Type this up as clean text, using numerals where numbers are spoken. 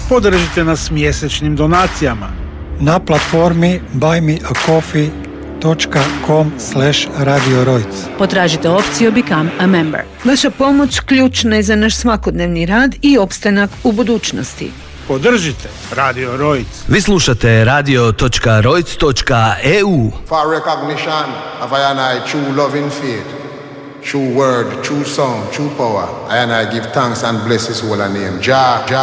Podržite nas mjesečnim donacijama na platformi buymeacoffee.com/Radio Rojc. Potražite opciju Become a Member. Vaša pomoć ključna je za naš svakodnevni rad i opstanak u budućnosti. Podržite Radio Rojc. Vi slušate radio.rojc.eu. For recognition of I and I true love in faith, true word, true song, true power, I and I give thanks and bless his holy name. Jah.